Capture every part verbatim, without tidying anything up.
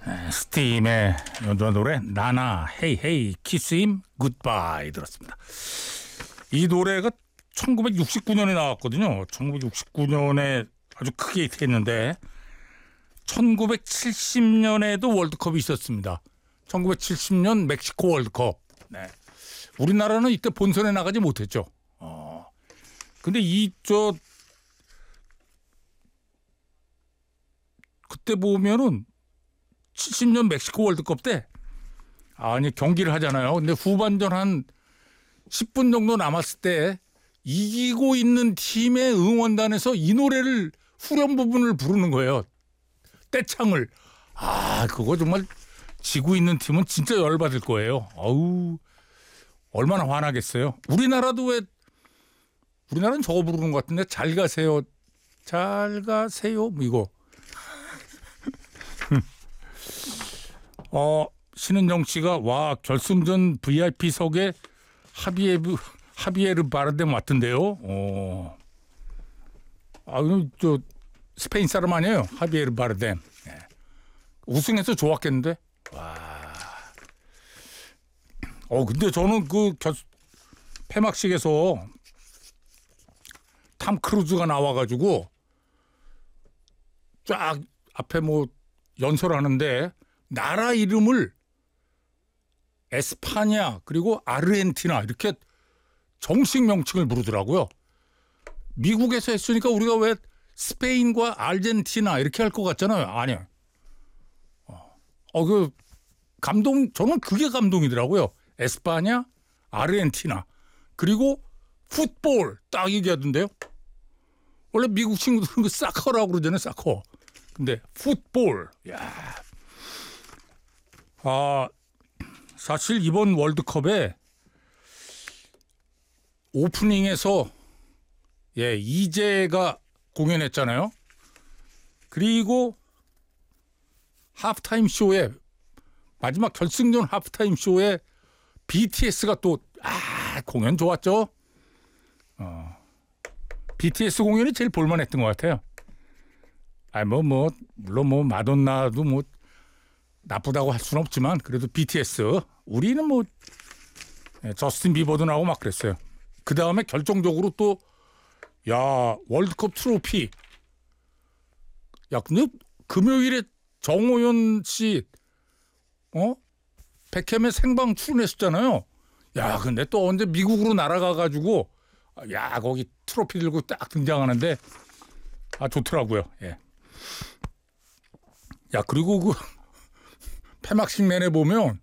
스팀의 연주한 노래 나나 헤이 헤이 키스임 굿바이 들었습니다. 이 노래가 천구백육십구 년에 나왔거든요. 천구백육십구 년에 아주 크게 히트했는데 천구백칠십 년에도 월드컵이 있었습니다. 천구백칠십 년 멕시코 월드컵. 네. 우리나라는 이때 본선에 나가지 못했죠. 어. 근데 이 저 그때 보면은 칠십 년 멕시코 월드컵 때 아니 경기를 하잖아요. 근데 후반전 한 십 분 정도 남았을 때 이기고 있는 팀의 응원단에서 이 노래를 후렴 부분을 부르는 거예요. 떼창을. 아 그거 정말 지고 있는 팀은 진짜 열받을 거예요. 아우 얼마나 화나겠어요. 우리나라도 왜 우리나라는 저거 부르는 것 같은데 잘 가세요. 잘 가세요. 뭐 이거. 어, 신은정 씨가 와 결승전 브이아이피석에 하비에르 하비에르 바르뎀 왔던데요. 어. 아, 저 스페인 사람 아니에요. 하비에르 바르뎀. 네. 우승해서 좋았겠는데. 와. 어, 근데 저는 그 결, 폐막식에서 탐 크루즈가 나와가지고 쫙 앞에 뭐 연설하는데 나라 이름을 에스파냐 그리고 아르헨티나 이렇게 정식 명칭을 부르더라고요. 미국에서 했으니까 우리가 왜 스페인과 아르헨티나 이렇게 할 것 같잖아요. 아니요. 어, 그 감동 저는 그게 감동이더라고요. 에스파냐, 아르헨티나 그리고 풋볼 딱 얘기하던데요. 원래 미국 친구들은 그 사커라고 그러잖아요. 사커. 근데 풋볼. 야. 아, 사실 이번 월드컵에 오프닝에서 예, 이재가 공연했잖아요. 그리고 하프타임 쇼에 마지막 결승전 하프타임 쇼에 비티에스가 또 아, 공연 좋았죠. 어. 비티에스 공연이 제일 볼만했던 것 같아요. 아, 뭐, 뭐, 물론 뭐, 마돈나도 뭐, 나쁘다고 할 수는 없지만, 그래도 비티에스. 우리는 뭐, 예, 저스틴 비버도 나오고 막 그랬어요. 그 다음에 결정적으로 또, 야, 월드컵 트로피. 야, 근데 금요일에 정호연 씨, 어? 백햄에 생방 출연했었잖아요. 야, 근데 또 언제 미국으로 날아가가지고, 야, 거기 트로피 들고 딱 등장하는데, 아, 좋더라고요. 예. 야, 그리고 그, 폐막식 내내 보면,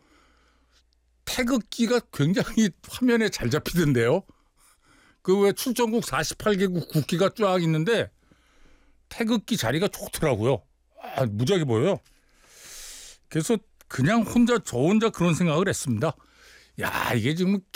태극기가 굉장히 화면에 잘 잡히던데요. 그 왜 출전국 사십팔 개국 국기가 쫙 있는데, 태극기 자리가 좋더라고요. 아, 무지하게 보여요. 그래서 그냥 혼자, 저 혼자 그런 생각을 했습니다. 야, 이게 지금